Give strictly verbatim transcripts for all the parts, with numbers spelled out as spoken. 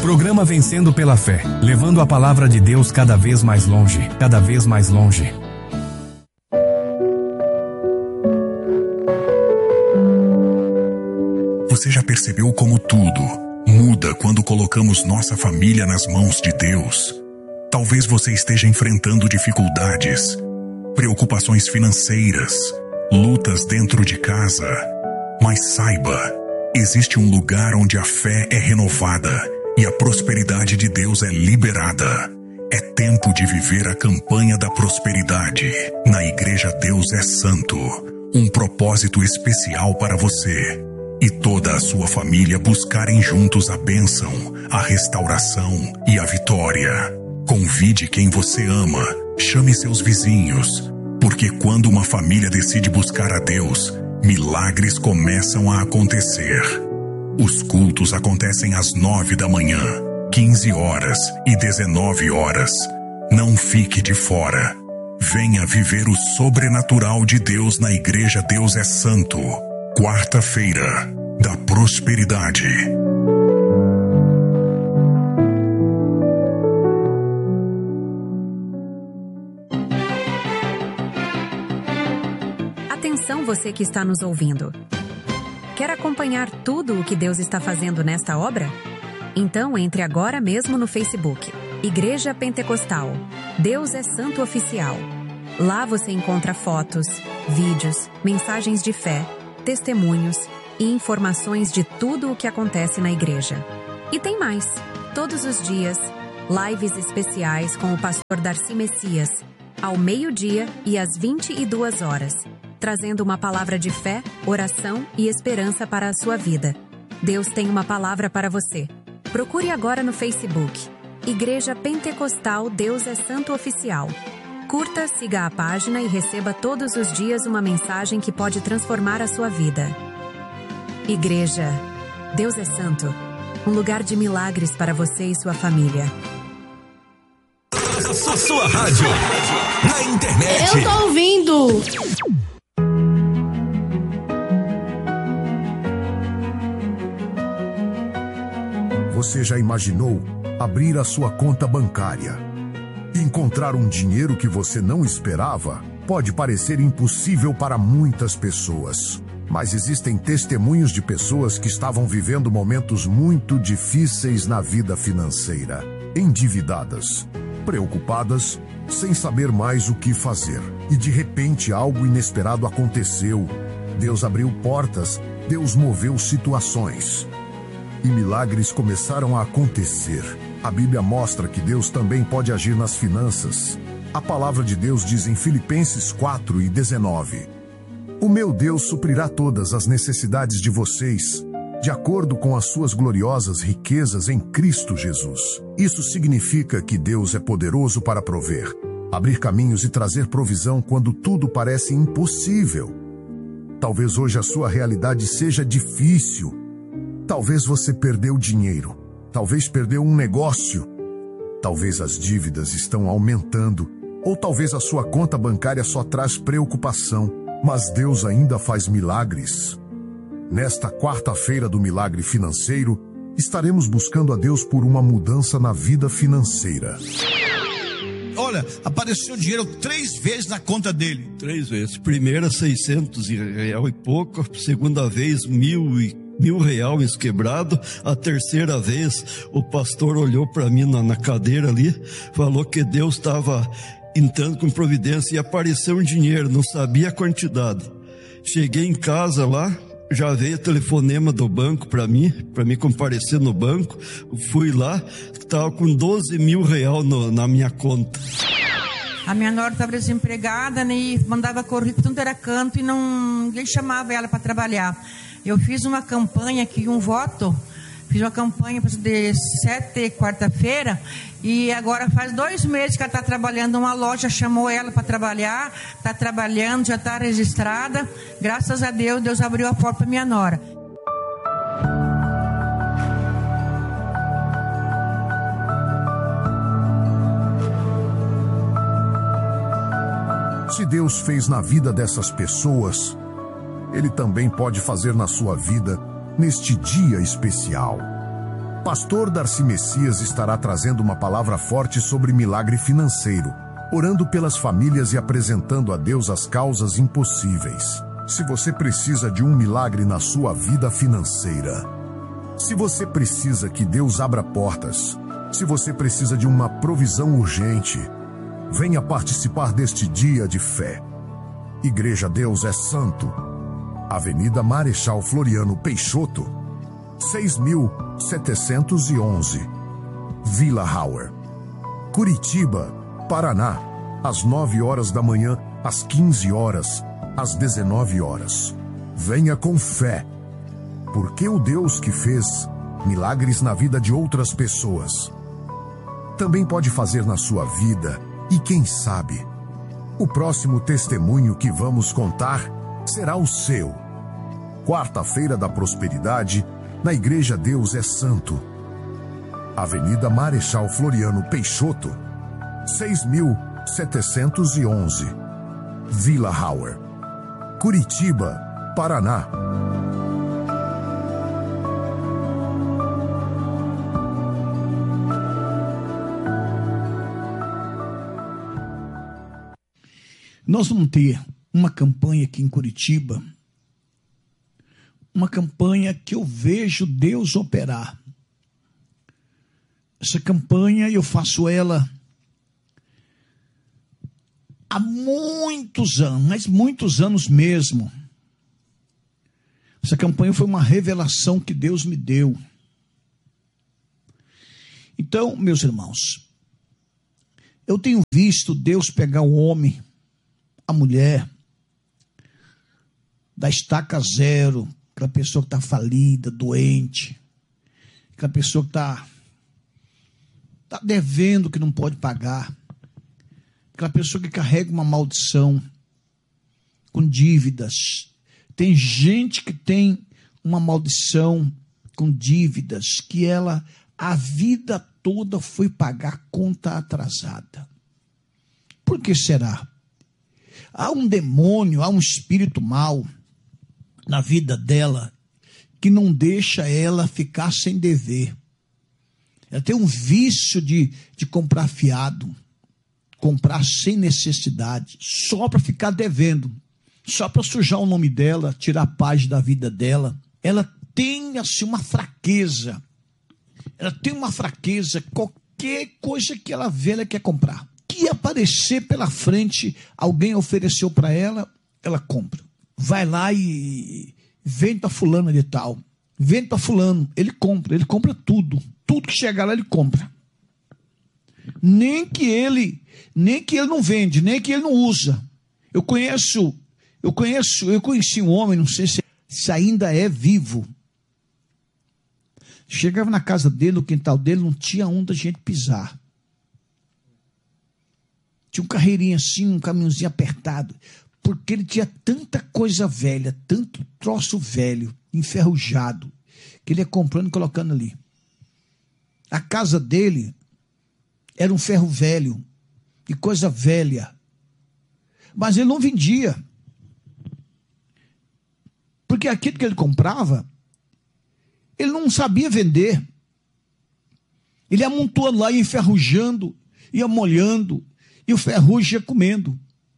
Programa Vencendo pela Fé, levando a palavra de Deus cada vez mais longe, cada vez mais longe. Você já percebeu como tudo muda quando colocamos nossa família nas mãos de Deus? Talvez você esteja enfrentando dificuldades, preocupações financeiras, lutas dentro de casa. Mas saiba, existe um lugar onde a fé é renovada e a prosperidade de Deus é liberada. É tempo de viver a campanha da prosperidade. Na Igreja Deus é Santo. Um propósito especial para você e toda a sua família buscarem juntos a bênção, a restauração e a vitória. Convide quem você ama, chame seus vizinhos, porque quando uma família decide buscar a Deus, milagres começam a acontecer. Os cultos acontecem às nove da manhã, quinze horas e dezenove horas. Não fique de fora. Venha viver o sobrenatural de Deus na Igreja Deus é Santo. Quarta-feira da Prosperidade. Atenção, você que está nos ouvindo. Quer acompanhar tudo o que Deus está fazendo nesta obra? Então entre agora mesmo no Facebook, Igreja Pentecostal, Deus é Santo Oficial. Lá você encontra fotos, vídeos, mensagens de fé, testemunhos e informações de tudo o que acontece na igreja. E tem mais. Todos os dias, lives especiais com o pastor Darcy Messias, ao meio-dia e às vinte e duas horas, trazendo uma palavra de fé, oração e esperança para a sua vida. Deus tem uma palavra para você. Procure agora no Facebook, Igreja Pentecostal Deus é Santo Oficial. Curta, siga a página e receba todos os dias uma mensagem que pode transformar a sua vida. Igreja, Deus é Santo, um lugar de milagres para você e sua família. A sua, sua rádio, na internet. Eu tô ouvindo. Você já imaginou abrir a sua conta bancária? Encontrar um dinheiro que você não esperava pode parecer impossível para muitas pessoas. Mas existem testemunhos de pessoas que estavam vivendo momentos muito difíceis na vida financeira. Endividadas, preocupadas, sem saber mais o que fazer. E de repente algo inesperado aconteceu. Deus abriu portas, Deus moveu situações. E milagres começaram a acontecer. A Bíblia mostra que Deus também pode agir nas finanças. A palavra de Deus diz em Filipenses quatro e dezenove: O meu Deus suprirá todas as necessidades de vocês, de acordo com as suas gloriosas riquezas em Cristo Jesus. Isso significa que Deus é poderoso para prover, abrir caminhos e trazer provisão quando tudo parece impossível. Talvez hoje a sua realidade seja difícil. Talvez você perdeu dinheiro. Talvez perdeu um negócio. Talvez as dívidas estão aumentando. Ou talvez a sua conta bancária só traz preocupação. Mas Deus ainda faz milagres. Nesta quarta-feira do milagre financeiro, estaremos buscando a Deus por uma mudança na vida financeira. Olha, apareceu dinheiro três vezes na conta dele. Três vezes. Primeira, seiscentos real e pouco. Segunda vez, mil e mil reais quebrado. A terceira vez, o pastor olhou para mim na, na cadeira ali, falou que Deus estava entrando com providência e apareceu um dinheiro, não sabia a quantidade. Cheguei em casa lá, já veio o telefonema do banco para mim, para mim comparecer no banco. Fui lá, estava com doze mil reais no, na minha conta. A minha nora estava desempregada, né, e mandava currículo, tudo era canto, e não, ninguém chamava ela para trabalhar. Eu fiz uma campanha aqui, um voto, fiz uma campanha de sete quarta-feira, e agora faz dois meses que ela está trabalhando numa loja, chamou ela para trabalhar, está trabalhando, já está registrada. Graças a Deus, Deus abriu a porta para minha nora. Se Deus fez na vida dessas pessoas, Ele também pode fazer na sua vida neste dia especial. Pastor Darcy Messias estará trazendo uma palavra forte sobre milagre financeiro, orando pelas famílias e apresentando a Deus as causas impossíveis. Se você precisa de um milagre na sua vida financeira, se você precisa que Deus abra portas, se você precisa de uma provisão urgente, venha participar deste dia de fé. Igreja Deus é Santo, Avenida Marechal Floriano Peixoto, seis mil setecentos e onze, Vila Hauer, Curitiba, Paraná, às nove horas da manhã, às quinze horas, às dezenove horas. Venha com fé, porque o Deus que fez milagres na vida de outras pessoas também pode fazer na sua vida. E quem sabe, o próximo testemunho que vamos contar será o seu. Quarta-feira da Prosperidade, na Igreja Deus é Santo, Avenida Marechal Floriano Peixoto, seis mil setecentos e onze, Vila Hauer, Curitiba, Paraná. Nós vamos ter uma campanha aqui em Curitiba, uma campanha que eu vejo Deus operar. Essa campanha eu faço ela há muitos anos, mas muitos anos mesmo. Essa campanha foi uma revelação que Deus me deu. Então, meus irmãos, eu tenho visto Deus pegar o homem, a mulher, da estaca zero, aquela pessoa que está falida, doente, aquela pessoa que está tá devendo, que não pode pagar, aquela pessoa que carrega uma maldição, com dívidas. Tem gente que tem uma maldição com dívidas, que ela a vida toda foi pagar conta atrasada. Por que será? Há um demônio, há um espírito mau na vida dela que não deixa ela ficar sem dever. Ela tem um vício de, de comprar fiado, comprar sem necessidade, só para ficar devendo, só para sujar o nome dela, tirar a paz da vida dela. Ela tem assim uma fraqueza, ela tem uma fraqueza, qualquer coisa que ela vê, ela quer comprar. Que aparecer pela frente, alguém ofereceu para ela, ela compra. Vai lá e vende para fulano de tal, vende para fulano, ele compra, ele compra tudo, tudo que chegar lá ele compra. Nem que ele, nem que ele não vende, nem que ele não usa. Eu conheço, eu conheço, eu conheci um homem, não sei se, se ainda é vivo. Chegava na casa dele, no quintal dele, não tinha onde a gente pisar. Tinha um carreirinho assim, um caminhãozinho apertado, porque ele tinha tanta coisa velha, tanto troço velho, enferrujado, que ele ia comprando e colocando ali. A casa dele era um ferro velho, e coisa velha, mas ele não vendia, porque aquilo que ele comprava, ele não sabia vender. Ele amontoando lá, ia enferrujando, ia molhando, e o ferrugem ia comendo.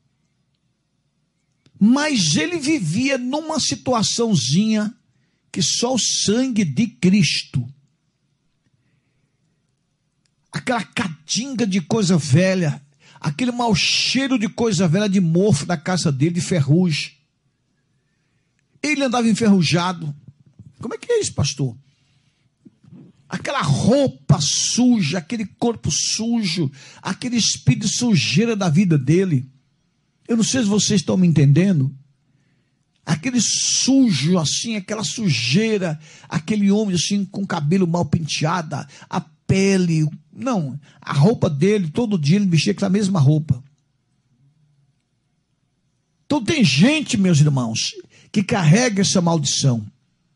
Mas ele vivia numa situaçãozinha que só o sangue de Cristo, aquela catinga de coisa velha, aquele mau cheiro de coisa velha, de mofo da casa dele, de ferrugem. Ele andava enferrujado. Como é que é isso, pastor? Aquela roupa suja, aquele corpo sujo, aquele espírito de sujeira da vida dele. Eu não sei se vocês estão me entendendo. Aquele sujo assim, aquela sujeira, aquele homem assim com o cabelo mal penteado, a pele, não, a roupa dele, todo dia ele mexia com a mesma roupa. Então tem gente, meus irmãos, que carrega essa maldição.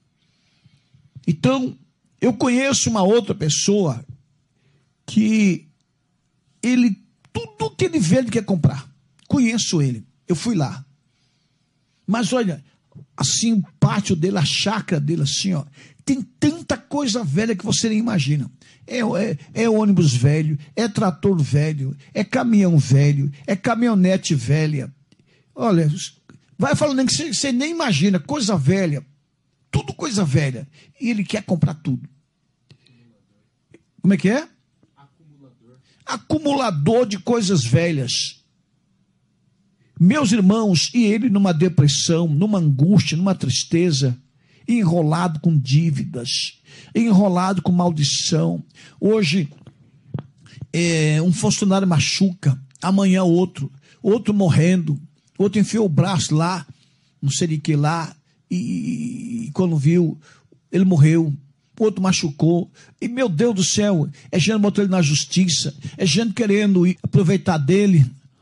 Então, eu conheço uma outra pessoa que ele, tudo que ele vê, ele quer comprar. Conheço ele, eu fui lá. Mas olha, assim, o pátio dele, a chácara dele, assim, ó. Tem tanta coisa velha que você nem imagina. É, é, é ônibus velho, é trator velho, é caminhão velho, é caminhonete velha. Olha, vai falando que você, você nem imagina, coisa velha, tudo coisa velha. E ele quer comprar tudo. Como é que é? Acumulador. Acumulador de coisas velhas. Meus irmãos, e ele numa depressão, numa angústia, numa tristeza, enrolado com dívidas, enrolado com maldição. Hoje, é, um funcionário machuca, amanhã outro, outro morrendo, outro enfiou o braço lá, não sei de que lá, e, e quando viu, ele morreu. Outro machucou, e meu Deus do céu, é gente botou ele na justiça, é gente querendo aproveitar dele.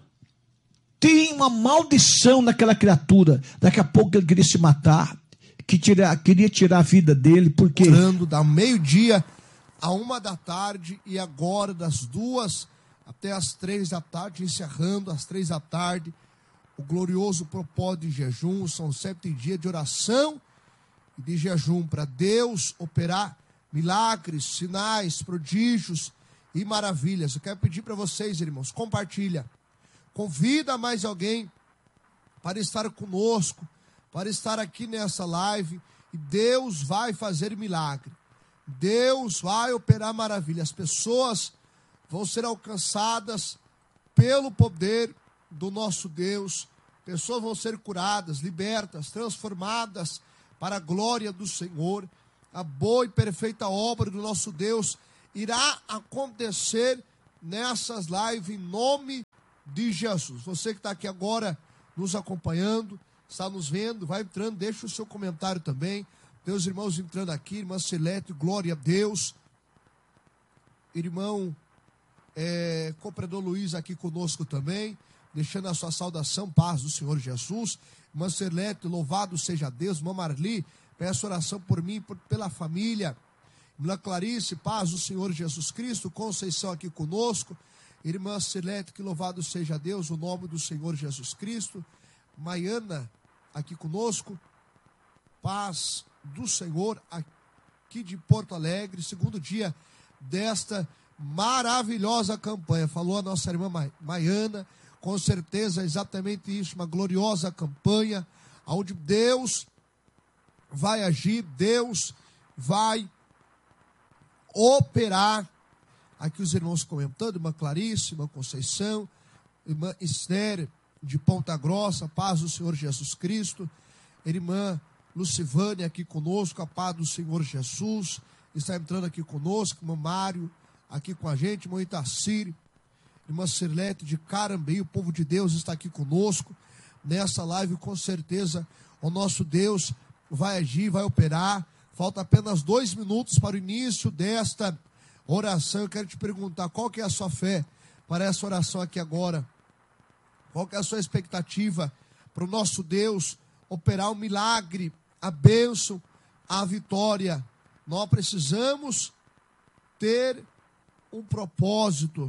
Tem uma maldição naquela criatura. Daqui a pouco ele queria se matar, que tira, queria tirar a vida dele, porque... Orando da meio-dia a uma da tarde, e agora das duas até as três da tarde, encerrando às três da tarde, o glorioso propósito de jejum. São sete dias de oração e de jejum para Deus operar milagres, sinais, prodígios e maravilhas. Eu quero pedir para vocês, irmãos, compartilha. Convida mais alguém para estar conosco, para estar aqui nessa live, e Deus vai fazer milagre. Deus vai operar maravilha. As pessoas vão ser alcançadas pelo poder do nosso Deus. Pessoas vão ser curadas, libertas, transformadas para a glória do Senhor. A boa e perfeita obra do nosso Deus irá acontecer nessas lives em nome de Jesus. Você que está aqui agora nos acompanhando, está nos vendo, vai entrando, deixa o seu comentário também. Meus irmãos entrando aqui, irmã Celeste, glória a Deus. Irmão é, Comprador Luiz aqui conosco também, deixando a sua saudação, paz do Senhor Jesus. Irmã Celeste, louvado seja Deus. Irmã Marli, peço oração por mim, por, pela família. Irmã Clarice, paz do Senhor Jesus Cristo. Conceição aqui conosco. Irmã Celeste, que louvado seja Deus, o nome do Senhor Jesus Cristo. Maiana, aqui conosco. Paz do Senhor, aqui de Porto Alegre, segundo dia desta maravilhosa campanha. Falou a nossa irmã Maiana, com certeza é exatamente isso, uma gloriosa campanha, onde Deus vai agir, Deus vai operar. Aqui os irmãos comentando, irmã Clarice, irmã Conceição, irmã Esther de Ponta Grossa, paz do Senhor Jesus Cristo. Irmã Lucivane aqui conosco, a paz do Senhor Jesus, está entrando aqui conosco. Irmão Mário aqui com a gente, irmão Itacir, irmã Cirlete de Carambeí, o povo de Deus está aqui conosco nessa live. Com certeza o nosso Deus vai agir, vai operar. Falta apenas dois minutos para o início desta oração. Eu quero te perguntar, qual que é a sua fé para essa oração aqui agora? Qual que é a sua expectativa para o nosso Deus operar um milagre, a bênção, a vitória? Nós precisamos ter um propósito.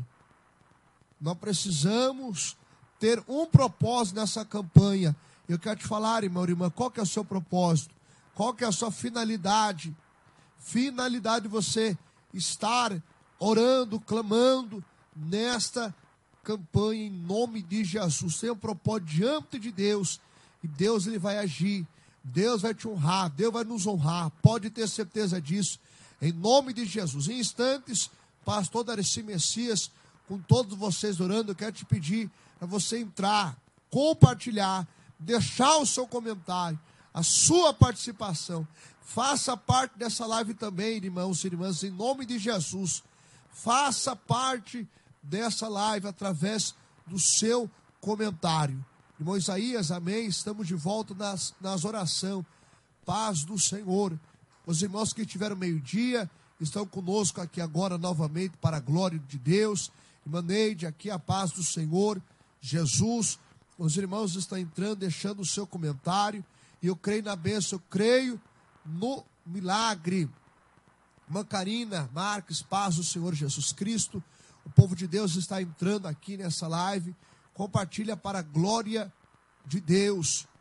Nós precisamos ter um propósito nessa campanha. Eu quero te falar, irmão, irmã, qual que é o seu propósito? Qual que é a sua finalidade? Finalidade de você estar orando, clamando nesta campanha em nome de Jesus. Tenha um propósito diante de Deus, e Deus ele vai agir. Deus vai te honrar, Deus vai nos honrar. Pode ter certeza disso, em nome de Jesus. Em instantes, pastor Darcy Messias, com todos vocês orando, eu quero te pedir para você entrar, compartilhar, deixar o seu comentário, a sua participação. Faça parte dessa live também, irmãos e irmãs, em nome de Jesus. Faça parte dessa live através do seu comentário. Irmão Isaías, amém. Estamos de volta nas, nas orações. Paz do Senhor. Os irmãos que tiveram meio-dia estão conosco aqui agora novamente para a glória de Deus. Irmã Neide, aqui a paz do Senhor Jesus. Os irmãos estão entrando, deixando o seu comentário. E eu creio na bênção, eu creio no milagre. Irmã Karina Marques, paz do Senhor Jesus Cristo. O povo de Deus está entrando aqui nessa live. Compartilha para a glória de Deus.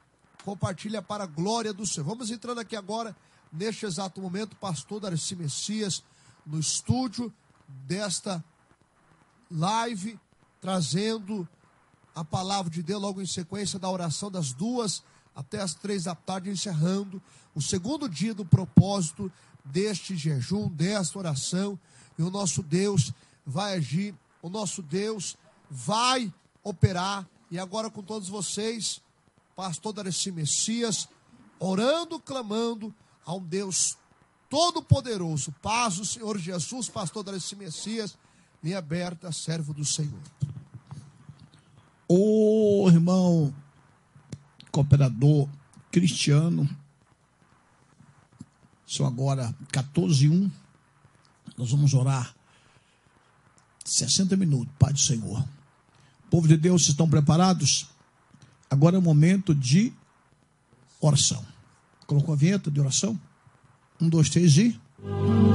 Compartilha para a glória do Senhor. Vamos entrando aqui agora, neste exato momento, pastor Darcy Messias, no estúdio desta live, trazendo a palavra de Deus logo em sequência da oração das duas até as três da tarde, encerrando o segundo dia do propósito deste jejum, desta oração. E o nosso Deus vai agir, o nosso Deus vai operar. E agora com todos vocês, pastor Darcy Messias, orando, clamando a um Deus todo-poderoso. Paz do Senhor Jesus, pastor Darcy Messias, linha aberta, servo do Senhor. Ô irmão cooperador Cristiano, são agora quatorze e um, nós vamos orar sessenta minutos, Pai do Senhor. Povo de Deus, vocês estão preparados? Agora é o momento de oração. Colocou a vinheta de oração? Um, dois, três e...